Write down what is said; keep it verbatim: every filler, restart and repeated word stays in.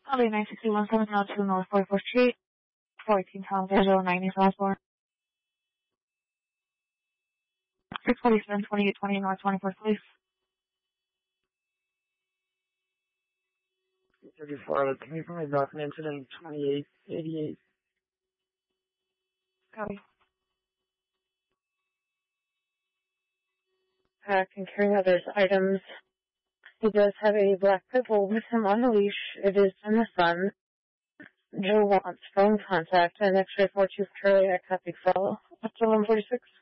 L A nine six one seven zero two North forty-fourth Street, fourteen Town zero nine East Osborne. six forty-seven twenty-eight twenty North twenty-fourth Police. thirty-four, can you provide back an incident twenty-eight eighty-eight? Copy. Uh, can carry others items. He does have a black pit bull with him on the leash. It is in the sun. Joe wants phone contact and X-ray four two Charlie at copy follow. Up to eleven forty-six.